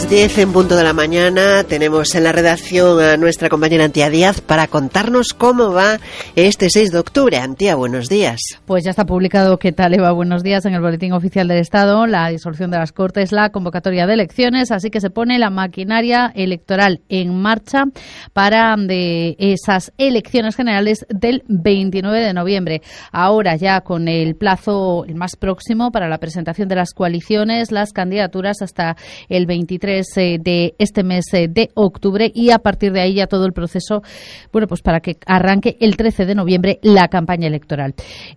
las 10 en punto de la mañana tenemos en la redacción a nuestra compañera Antía Díaz para contarnos cómo va este 6 de octubre. Antía, buenos días. Pues ya está publicado, ¿qué tal, Eva? Buenos días, en el Boletín Oficial del Estado, la disolución de las Cortes, la convocatoria de elecciones, así que se pone la maquinaria electoral en marcha para esas elecciones generales del 29 de noviembre. Ahora ya con el plazo el más próximo para la presentación de las coaliciones, las candidaturas hasta el 23 de este mes de octubre, y a partir de ahí ya todo el proceso, bueno, pues para que arranque el 13 de noviembre la campaña electoral.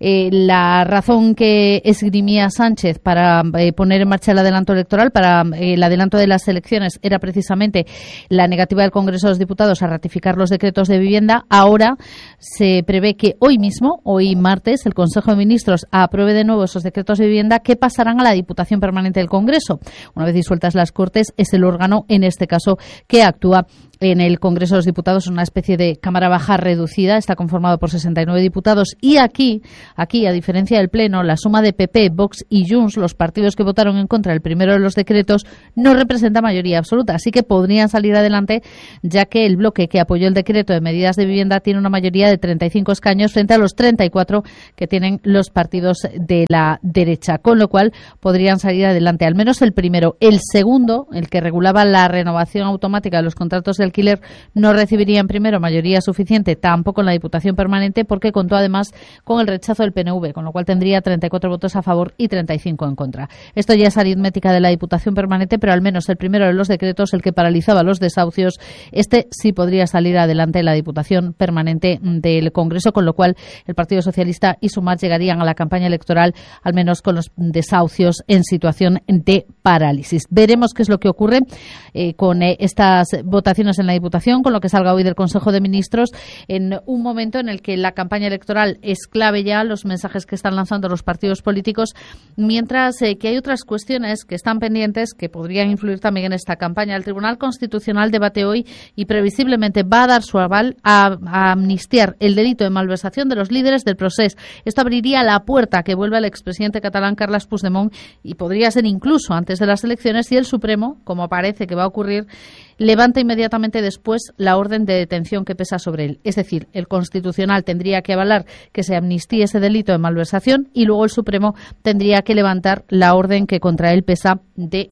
La razón que esgrimía Sánchez para poner en marcha el adelanto electoral, para el adelanto de las elecciones, era precisamente la negativa del Congreso de los Diputados a ratificar los decretos de vivienda. Ahora se prevé que hoy mismo, hoy martes, el Consejo de Ministros apruebe de nuevo esos decretos de vivienda que pasarán a la Diputación Permanente del Congreso. Una vez disueltas las Cortes, es el órgano, en este caso, que actúa en el Congreso de los Diputados, una especie de Cámara Baja reducida. Está conformado por 69 diputados y aquí, a diferencia del Pleno, la suma de PP, Vox y Junts, los partidos que votaron en contra del primero de los decretos, no representa mayoría absoluta, así que podrían salir adelante, ya que el bloque que apoyó el decreto de medidas de vivienda tiene una mayoría de 35 escaños frente a los 34 que tienen los partidos de la derecha, con lo cual podrían salir adelante, al menos el primero. El segundo, el que regulaba la renovación automática de los contratos de alquiler, no recibiría en primero mayoría suficiente, tampoco en la Diputación Permanente, porque contó además con el rechazo del PNV, con lo cual tendría 34 votos a favor y 35 en contra. Esto ya es aritmética de la Diputación Permanente, pero al menos el primero de los decretos, el que paralizaba los desahucios, este sí podría salir adelante en la Diputación Permanente del Congreso, con lo cual el Partido Socialista y Sumar llegarían a la campaña electoral al menos con los desahucios en situación de parálisis. Veremos qué es lo que ocurre con estas votaciones en la Diputación, con lo que salga hoy del Consejo de Ministros, en un momento en el que la campaña electoral es clave ya, los mensajes que están lanzando los partidos políticos, mientras que hay otras cuestiones que están pendientes que podrían influir también en esta campaña. El Tribunal Constitucional debate hoy y previsiblemente va a dar su aval a amnistiar el delito de malversación de los líderes del procés. Esto abriría la puerta a que vuelva el expresidente catalán Carles Puigdemont, y podría ser incluso antes de las elecciones, si el Supremo, como parece que va a ocurrir, levanta inmediatamente después la orden de detención que pesa sobre él. Es decir, el Constitucional tendría que avalar que se amnistíe ese delito de malversación y luego el Supremo tendría que levantar la orden que contra él pesa de